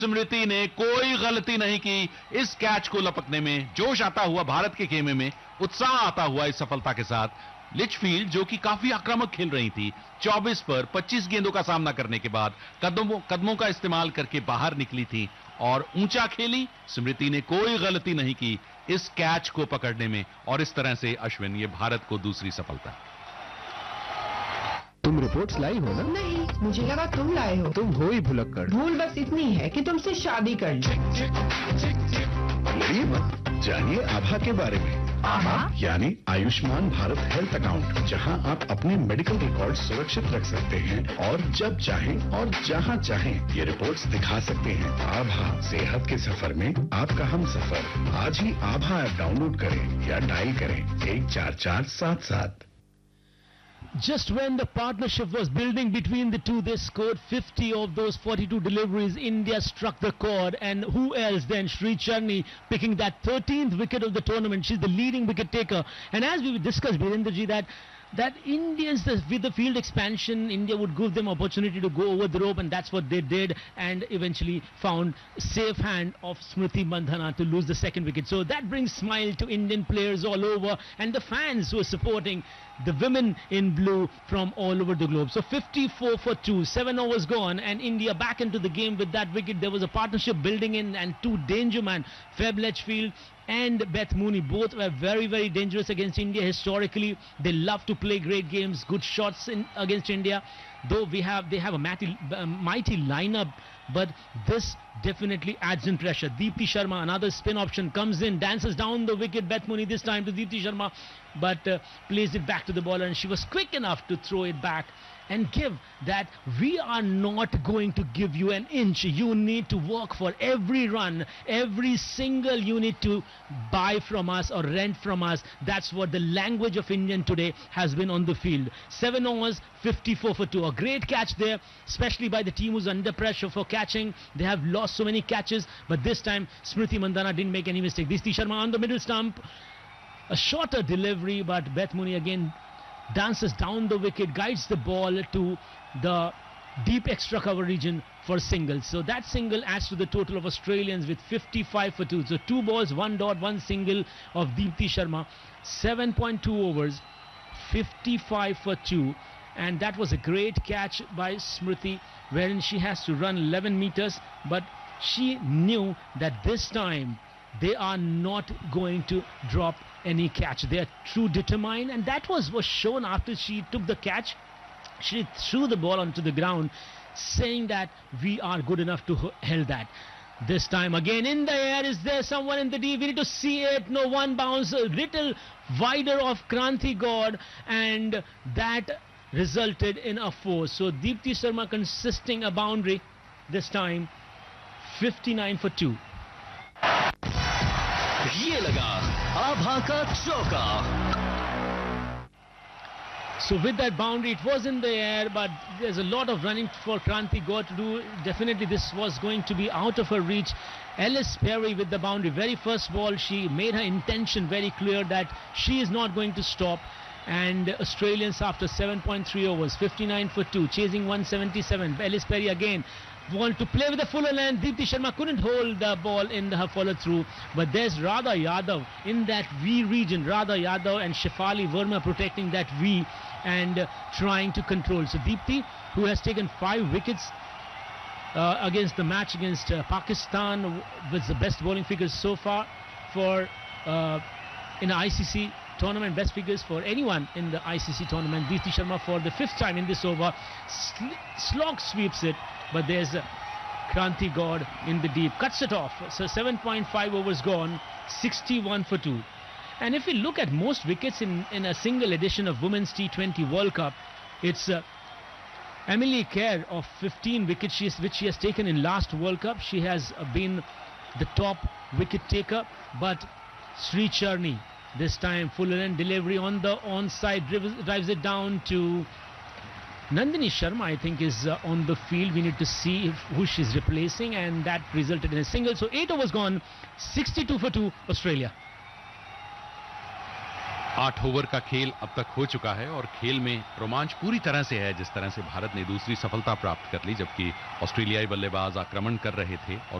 स्मृति ने कोई गलती नहीं की इस कैच को लपकने में। जोश आता हुआ भारत के खेमे में, उत्साह आता हुआ इस सफलता के साथ। लिचफील्ड जो कि काफी आक्रामक खेल रही थी, 24 पर 25 गेंदों का सामना करने के बाद कदमों का इस्तेमाल करके बाहर निकली थी और ऊंचा खेली। स्मृति ने कोई गलती नहीं की इस कैच को पकड़ने में और इस तरह से अश्विन, ये भारत को दूसरी सफलता। तुम रिपोर्ट्स लाई हो ना? नहीं, मुझे लगा तुम लाए हो। तुम हो ही भुलक्कड़। भूल बस इतनी है कि तुमसे शादी कर ली। यही मत जानिए आभा के बारे में। आभा यानी आयुष्मान भारत हेल्थ अकाउंट, जहां आप अपने मेडिकल रिकॉर्ड सुरक्षित रख सकते हैं और जब चाहें और जहां चाहें ये रिपोर्ट्स दिखा सकते हैं। आभा, सेहत के सफर में आपका हम सफर। आज ही आभा ऐप डाउनलोड करें या डायल करें 14477। Just when the partnership was building between the two, they scored 50 of those 42 deliveries. India struck the chord, and who else than Sri Charni picking that 13th wicket of the tournament. She's the leading wicket taker. And as we discussed, Virendraji, that Indians, with the field expansion, India would give them opportunity to go over the rope, and that's what they did, and eventually found safe hand of Smriti Mandhana to lose the second wicket. So that brings smile to Indian players all over, and the fans who are supporting the women in blue from all over the globe. So 54 for 2, 7 overs gone, and India back into the game with that wicket. There was a partnership building in, and two danger man, Feb Letchfield and Beth Mooney, both were very, very dangerous against India historically. They love to play great games, good shots against India. Though they have a mighty lineup, but this definitely adds in pressure. Deepti Sharma, another spin option, comes in, dances down the wicket. Beth Mooney this time to Deepti Sharma, but plays it back to the bowler, and she was quick enough to throw it back and give that we are not going to give you an inch. You need to work for every run, every single you need to buy from us or rent from us. That's what the language of Indian today has been on the field. 7 overs, 54 for 2. A great catch there, especially by the team who's under pressure for catching. They have lost so many catches, but this time Smriti Mandhana didn't make any mistake. Deepti Sharma on the middle stump, a shorter delivery, but Beth Mooney again dances down the wicket, guides the ball to the deep extra cover region for singles. So that single adds to the total of Australians with 55 for 2. So 2 balls, 1 dot, 1 single of Deepti Sharma. 7.2 overs, 55 for 2. And that was a great catch by Smriti, wherein she has to run 11 meters, but she knew that this time they are not going to drop any catch. They are true determined, and that was shown after she took the catch. She threw the ball onto the ground, saying that we are good enough to hold that. This time again in the air, is there someone in the deep? We need to see it. No, one bounce a little wider of Kranti God, and that resulted in a 4. So Deepti Sharma consisting a boundary this time, 59 for 2. ये लगा आभा का चौका. So with that boundary, it was in the air, but there's a lot of running for Kranti Gaur to do. Definitely this was going to be out of her reach. Ellis Perry with the boundary. Very first ball, she made her intention very clear that she is not going to stop. And Australians after 7.3 overs, 59 for 2, chasing 177. Ellis Perry again want to play with the fuller length. Deepti Sharma couldn't hold the ball in her follow through, but there's Radha Yadav in that V region. Radha Yadav and Shefali Verma protecting that V and trying to control. So Deepti, who has taken 5 wickets against the match against Pakistan, with the best bowling figures so far for in the ICC tournament, best figures for anyone in the ICC tournament. Deepti Sharma for the 5th time in this over slog sweeps it, but there's Kranti God in the deep, cuts it off. So 7.5 overs gone, 61 for 2. And if we look at most wickets in a single edition of Women's T20 World Cup, it's Emily Kerr of 15 wickets which she has taken in last World Cup. She has been the top wicket taker, but Sri Charni, this time full end delivery on the onside, drives it down to Nandini Sharma, I think, is on the field. We need to see who she's replacing, and that resulted in a single. So 8 overs gone, 62 for 2, Australia. 8 over का खेल अब तक हो चुका है और खेल में रोमांच पूरी तरह से है, जिस तरह से भारत ने दूसरी सफलता प्राप्त कर ली जबकि ऑस्ट्रेलियाई बल्लेबाज आक्रमण कर रहे थे और